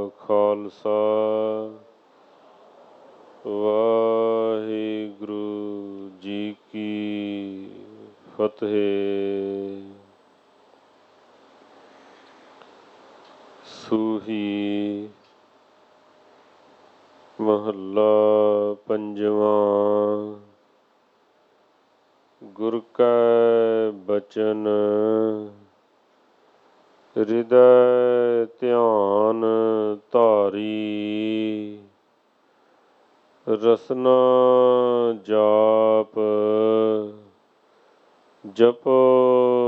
ਖਾਲਸਾ ਵਾਹਿਗੁਰੂ ਜੀ ਕੀ ਫਤਿਹ। ਸੂਹੀ ਮਹੱਲਾ ਪੰਜਵਾਂ। ਗੁਰ ਕੈ ਬਚਨ ਹਿਰਦੈ ਧਿਆਨ ਧਾਰੀ, ਰਸਨਾ ਜਾਪ ਜਪੋ